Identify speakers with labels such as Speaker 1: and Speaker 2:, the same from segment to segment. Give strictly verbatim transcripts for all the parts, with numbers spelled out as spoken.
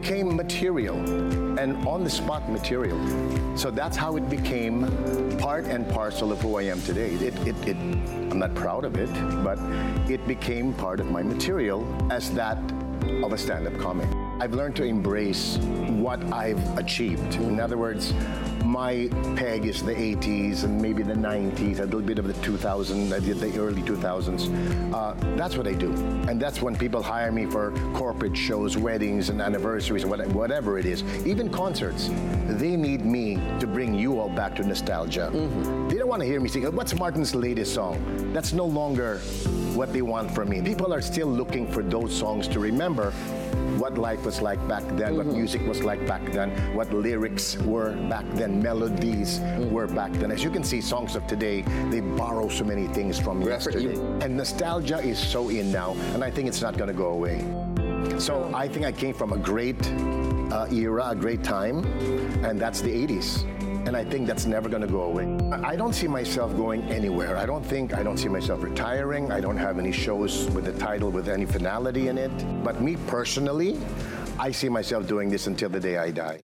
Speaker 1: became material and on-the-spot material. So that's how it became part and parcel of who I am today. It, it, it, I'm not proud of it, but it became part of my material as that of a stand-up comic. I've learned to embrace what I've achieved. In other words, my peg is the eighties and maybe the nineties, a little bit of the two thousands, the early two thousands. Uh, that's what I do. And that's when people hire me for corporate shows, weddings and anniversaries, whatever it is, even concerts. They need me to bring you all back to nostalgia. Mm-hmm. They don't want to hear me sing, what's Martin's latest song? That's no longer what they want from me. People are still looking for those songs to remember what life was like back then, mm-hmm. what music was like back then, what lyrics were back then, melodies mm-hmm. were back then. As you can see, songs of today, they borrow so many things from yesterday. And nostalgia is so in now, and I think it's not going to go away. So I think I came from a great uh, era, a great time, and that's the eighties. And I think that's never going to go away. I don't see myself going anywhere. I don't think, I don't see myself retiring. I don't have any shows with a title with any finality in it. But me personally, I see myself doing this until the day I die.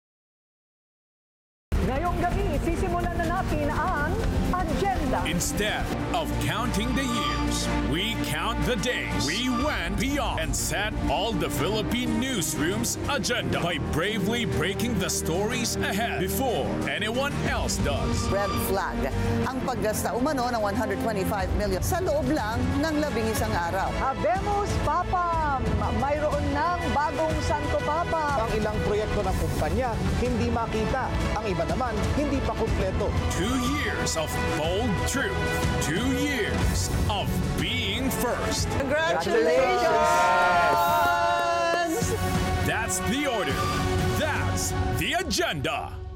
Speaker 2: Ngayong gabi, sisimulan na natin ang agenda.
Speaker 3: Instead of counting the years, we count the days. We went beyond and set all the Philippine newsroom's agenda by bravely breaking the stories ahead before anyone else does.
Speaker 4: Red flag ang paggasta umano ng one hundred twenty-five million sa loob lang ng labing isang araw.
Speaker 2: Habemos Papam! Mayroon ng bagong Santo Papa.
Speaker 5: Ang ilang proyekto ng kumpanya hindi makita. Ang iba naman hindi pa kumpleto.
Speaker 3: Two years of bold truth. Two years of being first.
Speaker 4: Congratulations!
Speaker 3: That's the order. That's the agenda.